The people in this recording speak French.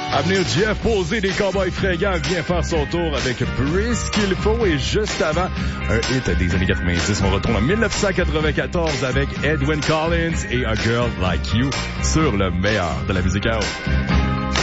À venir, Jeff Posé des Cowboys Fringants vient faire son tour avec Brice qu'il faut. Et juste avant, un hit des années 90. On retourne en 1994 avec Edwyn Collins et A Girl Like You sur le meilleur de la musique house.